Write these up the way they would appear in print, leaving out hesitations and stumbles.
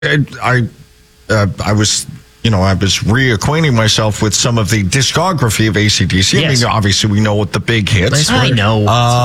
I was reacquainting myself with some of the discography of AC/DC. Yes. I mean, obviously we know what the big hits. I know.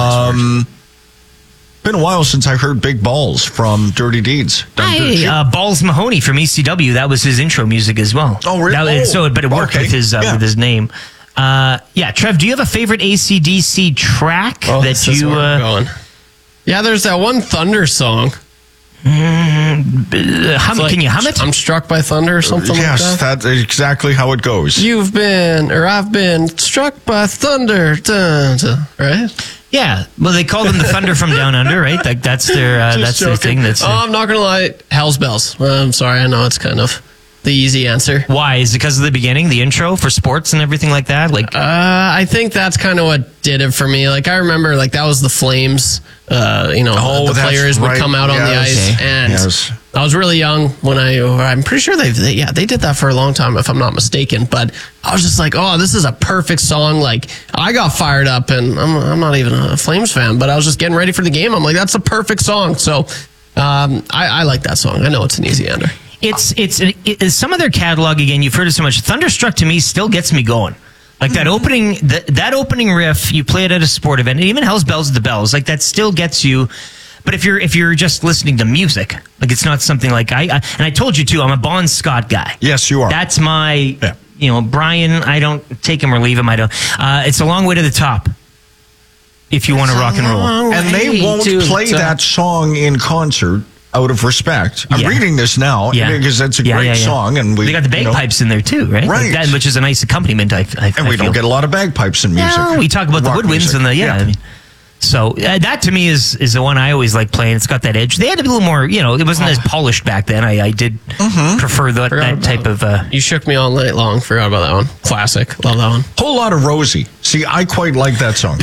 Been a while since I heard Big Balls from Dirty Deeds. Balls Mahoney from ECW. That was his intro music as well. Oh, really? But it worked with his name. Trev, do you have a favorite AC/DC track that you? Going. Yeah, there's that one Thunder song. Can you hum it? I'm struck by thunder or something like that. Yes, that's exactly how it goes. I've been struck by thunder. Dun, dun, right? Yeah. Well, they call them the Thunder from Down Under, right? Like that's their thing. I'm not gonna lie. Hell's Bells. I'm sorry. I know it's kind of the easy answer. Why? Is it because of the beginning, the intro for sports and everything like that? I think that's kind of what did it for me. Like I remember, like that was the Flames. The players would come out on the ice, and I was really young when I'm pretty sure they did that for a long time, if I'm not mistaken. But I was just like, oh, this is a perfect song. Like I got fired up, and I'm not even a Flames fan, but I was just getting ready for the game. I'm like, that's a perfect song. So I like that song. I know it's an easy ender. It's some of their catalog, again, you've heard it so much. Thunderstruck to me still gets me going. Like that opening, that opening riff, you play it at a sport event, and even Hell's Bells the Bells, like that still gets you. But if you're just listening to music, like it's not something like and I told you too, I'm a Bon Scott guy. Yes, you are. That's my, Brian. I don't take him or leave him. I don't. It's A Long Way to the Top. If you want to rock and roll, and they won't play that song in concert. Out of respect, I'm reading this now because that's a great song, and they got the bagpipes in there too, right? Right, like that, which is a nice accompaniment. And we don't get a lot of bagpipes in music. No, we talk about the woodwinds and I mean, so that to me is the one I always like playing. It's got that edge. They had to be a little more, it wasn't as polished back then. I did prefer that type of. You shook me all night long. Forgot about that one. Classic. Love that one. Whole Lot of Rosie. See, I quite like that song.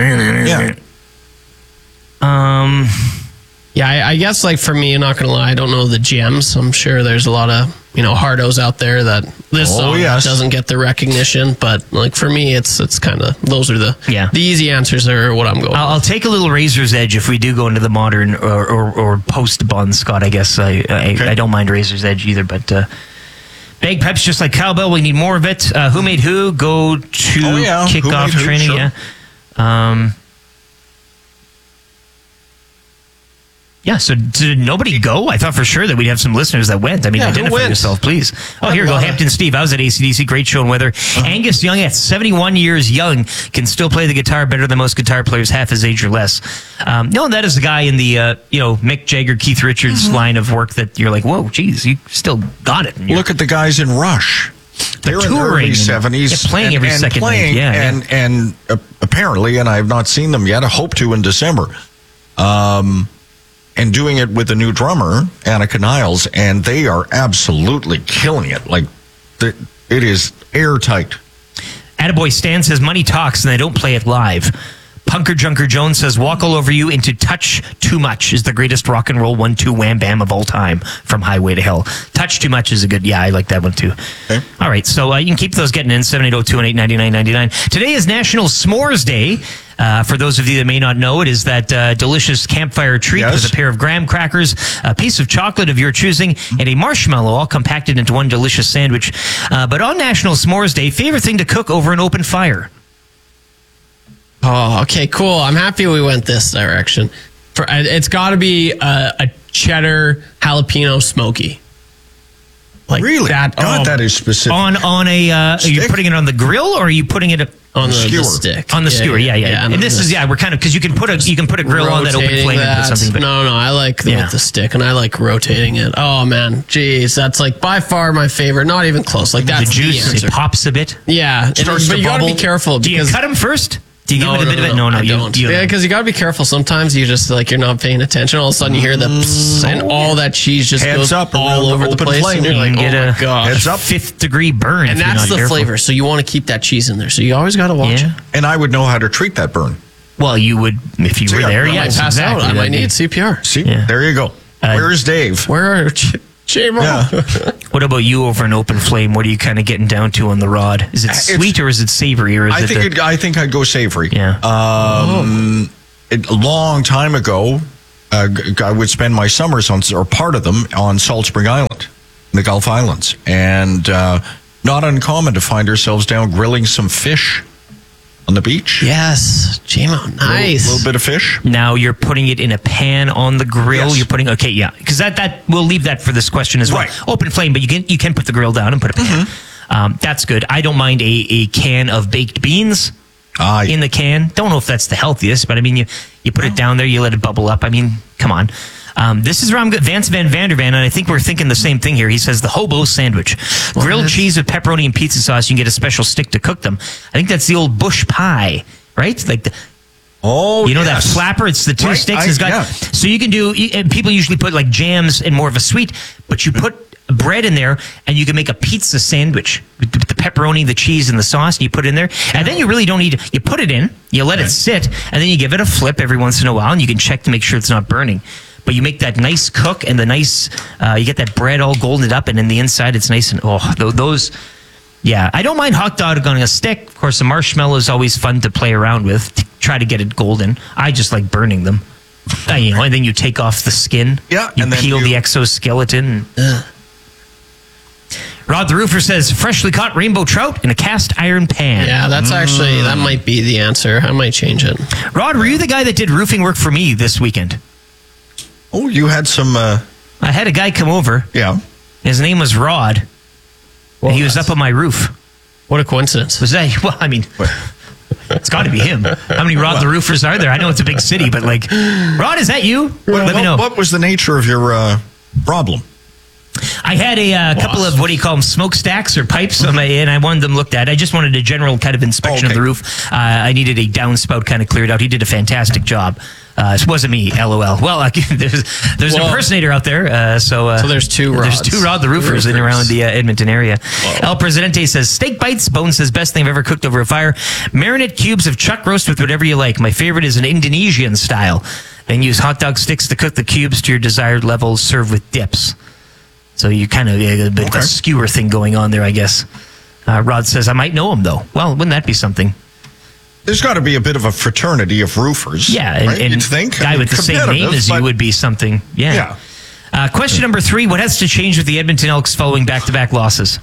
Yeah, I guess like for me, I'm not gonna lie, I don't know the gems. I'm sure there's a lot of hardos out there that this song doesn't get the recognition, but like for me, it's kind of those are the easy answers are what I'm going. I'll take a little Razor's Edge if we do go into the modern or post Bon Scott. I guess I don't mind Razor's Edge either, but. Bagpipes, just like cowbell, we need more of it. Who Made Who? Go to kickoff training. Sure. Yeah. Yeah, so did nobody go? I thought for sure that we'd have some listeners that went. I mean, identify yourself, please. Oh, here we go. Hampton Steve. I was at AC/DC. Great show and weather. Angus Young, at 71 years young, can still play the guitar better than most guitar players half his age or less. That is the guy in the, Mick Jagger, Keith Richards line of work that you're like, whoa, geez, you still got it. Look at the guys in Rush. They're in their early 70s. Playing every second night. And apparently, and I have not seen them yet, I hope to in December. And doing it with a new drummer, Annika Niles, and they are absolutely killing it. Like, it is airtight. Attaboy Stan says, money talks and they don't play it live. Punker Junker Jones says, Walk All Over You into Touch Too Much is the greatest rock and roll 1-2 wham bam of all time from Highway to Hell. Touch Too Much is a good, I like that one too. Okay. All right, so you can keep those getting in, 780-218-9999. Today is National S'mores Day. For those of you that may not know, it is that delicious campfire treat with a pair of graham crackers, a piece of chocolate of your choosing, and a marshmallow all compacted into one delicious sandwich. But on National S'mores Day, favorite thing to cook over an open fire? Oh, okay, cool. I'm happy we went this direction. It's got to be a cheddar jalapeno smoky. Like really? That, that is specific. On a, are you putting it on the grill or are you putting it on the stick? On the skewer, yeah. And this is, we're kind of, because you can put a grill on that open flame and put something. But no, I like with the stick, and I like rotating it. Oh man, geez, that's like by far my favorite. Not even close. Like that's the juice. It pops a bit. Yeah, but you gotta be careful. Do you cut them first? Do you give it a bit of it? No, you don't. Yeah, because you got to be careful. Sometimes you just you're not paying attention. All of a sudden you hear the psst, and all that cheese just goes up all over the place. And you're like, oh my gosh. Heads up. 5th degree burn. And that's the flavor. So you want to keep that cheese in there. So you always got to watch it. And I would know how to treat that burn. Well, you would if you were there. Yeah, exactly. I might need CPR. See, there you go. Where's Dave? Where are What about you over an open flame? What are you kind of getting down to on the rod? Is it sweet or is it savory? Or is I think I'd go savory. Yeah. A long time ago, I would spend my summers or part of them on Salt Spring Island, in the Gulf Islands, and not uncommon to find ourselves down grilling some fish on the beach. Yes, JMO, nice. A little bit of fish. Now you're putting it in a pan on the grill. Yes. You're putting because that we'll leave that for this question as well. Right. Open flame, but you can put the grill down and put a pan. That's good. I don't mind a can of baked beans in the can. Don't know if that's the healthiest, but I mean you put it down there, you let it bubble up. I mean, come on. This is where I'm good. Vance Van Vandervan, and I think we're thinking the same thing here. He says the hobo sandwich. Grilled cheese with pepperoni and pizza sauce. You can get a special stick to cook them. I think that's the old bush pie, right? Like that flapper? It's the two sticks. So you can do, and people usually put like jams and more of a sweet, but you put bread in there and you can make a pizza sandwich with the pepperoni, the cheese, and the sauce, and you put it in there. And then you really don't need, you put it in, you let it sit, and then you give it a flip every once in a while, and you can check to make sure it's not burning. But you make that nice cook and the nice, you get that bread all goldened up, and in the inside it's nice and, those, yeah. I don't mind hot dog on a stick. Of course, the marshmallow is always fun to play around with, to try to get it golden. I just like burning them. And then you take off the skin. Yeah. You peel the exoskeleton. Rod the Roofer says, freshly caught rainbow trout in a cast iron pan. Yeah, that's actually, that might be the answer. I might change it. Rod, were you the guy that did roofing work for me this weekend? Oh, you had some... I had a guy come over. Yeah. His name was Rod. And he was up on my roof. What a coincidence. Was that... Well, I mean... It's got to be him. How many Rod the Roofers are there? I know it's a big city, but like... Rod, is that you? Let me know. What was the nature of your problem? I had a couple of, what do you call them, smokestacks or pipes, and I wanted them looked at. I just wanted a general kind of inspection of the roof. I needed a downspout kind of cleared out. He did a fantastic job. It wasn't me, LOL. Well, there's an impersonator out there. So there's two Rods. There's two Rod the Roofers in around the Edmonton area. El Presidente says, steak bites. Bone says, best thing I've ever cooked over a fire. Marinate cubes of chuck roast with whatever you like. My favorite is an Indonesian style. Then use hot dog sticks to cook the cubes to your desired level. Serve with dips. So you kind of a bit of a skewer thing going on there, I guess. Rod says, I might know him, though. Well, wouldn't that be something? There's got to be a bit of a fraternity of roofers. Yeah, right? and you'd think. Guy with the same name as you would be something. Yeah. Question number 3, what has to change with the Edmonton Elks following back-to-back losses?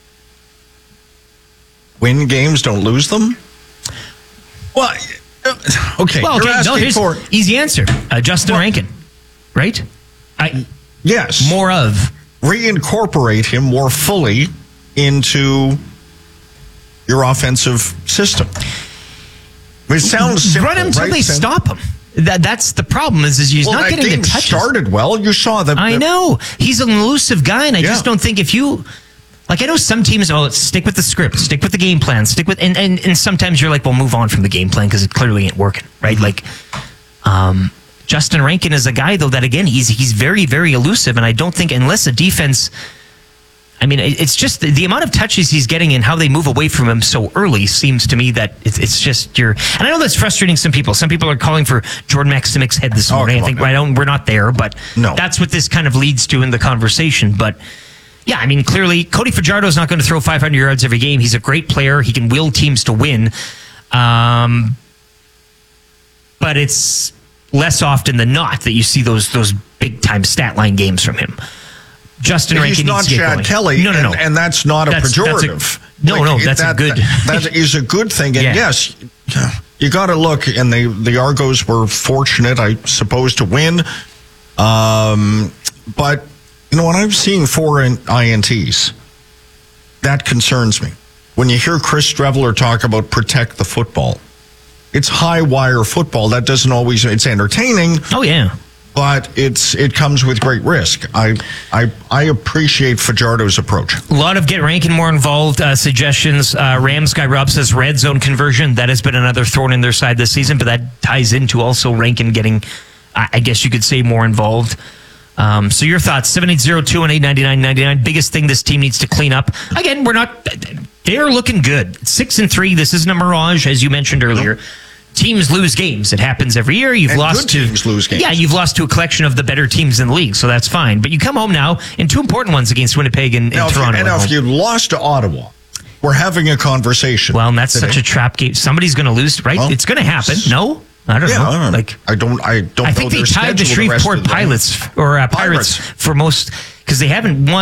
Win games, don't lose them? Well, okay. Well, here's easy answer. Justin Rankin, right? Yes. More of. Reincorporate him more fully into your offensive system. It sounds simple, run him until they stop him. That's the problem. Is he's not getting the touches. Started well. You saw that. I know he's an elusive guy, and I just don't think if you. Like, I know some teams, stick with the script, stick with the game plan, stick with, and sometimes you're like, well, move on from the game plan because it clearly ain't working, right? Like, Justin Rankin is a guy, though, that, again, he's very, very elusive, and I don't think, unless a defense, I mean, it's just the amount of touches he's getting and how they move away from him so early seems to me that it's just and I know that's frustrating some people. Some people are calling for Jordan Maximic's head this morning. I think we're not there, but that's what this kind of leads to in the conversation. But yeah, I mean, clearly, Cody Fajardo is not going to throw 500 yards every game. He's a great player. He can will teams to win. But it's less often than not that you see those big-time stat line games from him. Justin Rankin needs to get going. He's not Chad Kelly, and that's not a pejorative. That's a good... That is a good thing. And yes, you got to look, and the Argos were fortunate, I suppose, to win. But... when I'm seeing 4 INTs, that concerns me. When you hear Chris Streveler talk about protect the football, it's high wire football. That doesn't always, it's entertaining. Oh, yeah. But it comes with great risk. I appreciate Fajardo's approach. A lot of get Rankin more involved suggestions. Rams guy Rob says red zone conversion. That has been another thorn in their side this season, but that ties into also Rankin getting, I guess you could say, more involved. So your thoughts, 780-218-9999. Biggest thing this team needs to clean up. Again, they're looking good. 6-3. This isn't a mirage, as you mentioned earlier. Teams lose games. It happens every year. Teams lose games. Yeah, you've lost to a collection of the better teams in the league, so that's fine. But you come home now in 2 important ones against Winnipeg and Toronto. If you lost to Ottawa, we're having a conversation. Well, and that's such a trap game. Somebody's going to lose, right? It's going to happen. No? I don't know. Like I don't. I think they tied the Shreveport Pirates for most because they haven't won.